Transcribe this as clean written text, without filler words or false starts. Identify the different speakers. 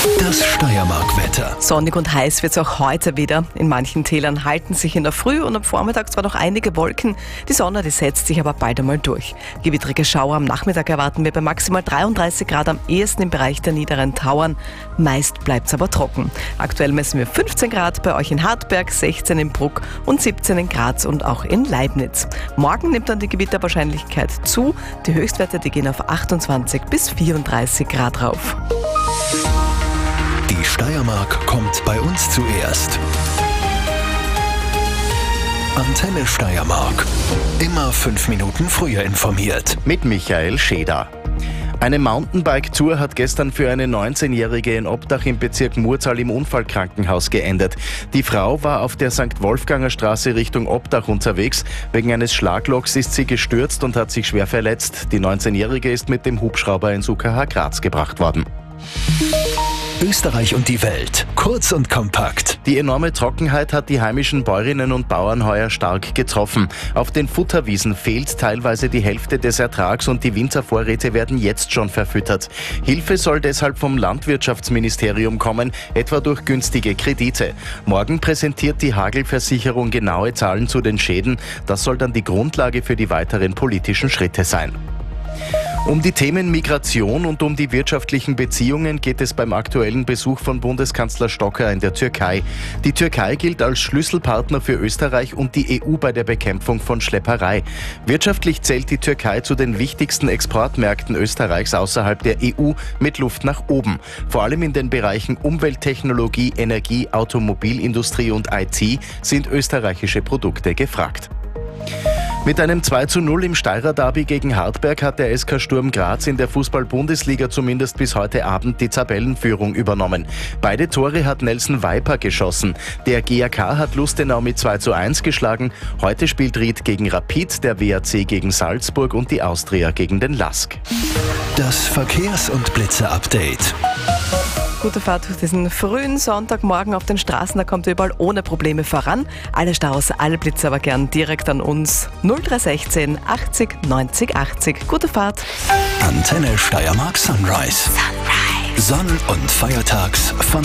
Speaker 1: Das Steiermark-Wetter.
Speaker 2: Sonnig und heiß wird es auch heute wieder. In manchen Tälern halten sich in der Früh und am Vormittag zwar noch einige Wolken, die Sonne die setzt sich aber bald einmal durch. Gewittrige Schauer am Nachmittag erwarten wir bei maximal 33 Grad, am ehesten im Bereich der niederen Tauern. Meist bleibt es aber trocken. Aktuell messen wir 15 Grad bei euch in Hartberg, 16 in Bruck und 17 in Graz und auch in Leibniz. Morgen nimmt dann die Gewitterwahrscheinlichkeit zu. Die Höchstwerte die gehen auf 28 bis 34 Grad rauf.
Speaker 1: Die Steiermark kommt bei uns zuerst. Antenne Steiermark. Immer 5 Minuten früher informiert.
Speaker 3: Mit Michael Scheder. Eine Mountainbike-Tour hat gestern für eine 19-Jährige in Obdach im Bezirk Murzal im Unfallkrankenhaus geendet. Die Frau war auf der St. Wolfganger Straße Richtung Obdach unterwegs. Wegen eines Schlaglochs ist sie gestürzt und hat sich schwer verletzt. Die 19-Jährige ist mit dem Hubschrauber ins UKH Graz gebracht worden.
Speaker 1: Österreich und die Welt. Kurz und kompakt.
Speaker 3: Die enorme Trockenheit hat die heimischen Bäuerinnen und Bauern heuer stark getroffen. Auf den Futterwiesen fehlt teilweise die Hälfte des Ertrags und die Wintervorräte werden jetzt schon verfüttert. Hilfe soll deshalb vom Landwirtschaftsministerium kommen, etwa durch günstige Kredite. Morgen präsentiert die Hagelversicherung genaue Zahlen zu den Schäden. Das soll dann die Grundlage für die weiteren politischen Schritte sein. Um die Themen Migration und um die wirtschaftlichen Beziehungen geht es beim aktuellen Besuch von Bundeskanzler Stocker in der Türkei. Die Türkei gilt als Schlüsselpartner für Österreich und die EU bei der Bekämpfung von Schlepperei. Wirtschaftlich zählt die Türkei zu den wichtigsten Exportmärkten Österreichs außerhalb der EU mit Luft nach oben. Vor allem in den Bereichen Umwelttechnologie, Energie, Automobilindustrie und IT sind österreichische Produkte gefragt. Mit einem 2:0 im Steirer Derby gegen Hartberg hat der SK Sturm Graz in der Fußball-Bundesliga zumindest bis heute Abend die Tabellenführung übernommen. Beide Tore hat Nelson Viper geschossen. Der GAK hat Lustenau mit 2:1 geschlagen. Heute spielt Ried gegen Rapid, der WAC gegen Salzburg und die Austria gegen den LASK.
Speaker 1: Das Verkehrs- und Blitzer-Update.
Speaker 2: Gute Fahrt durch diesen frühen Sonntagmorgen auf den Straßen, da kommt ihr überall ohne Probleme voran. Alle Staus, alle Blitze aber gern direkt an uns. 0316 80 90 80. Gute Fahrt.
Speaker 1: Antenne Steiermark Sunrise. Sonn- und feiertags von